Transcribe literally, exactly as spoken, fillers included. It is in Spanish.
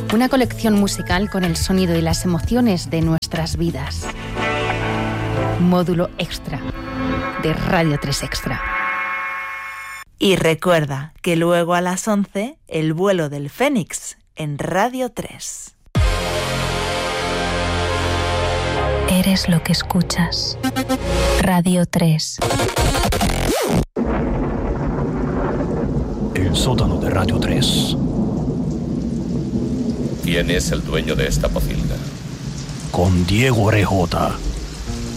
Una colección musical con el sonido y las emociones de nuestras vidas. Módulo Extra de Radio tres Extra. Y recuerda que luego a las once, el vuelo del Fénix en Radio tres. Eres lo que escuchas. Radio tres. El sótano de Radio tres. ¿Quién es el dueño de esta pocilga? Con Diego Orejota.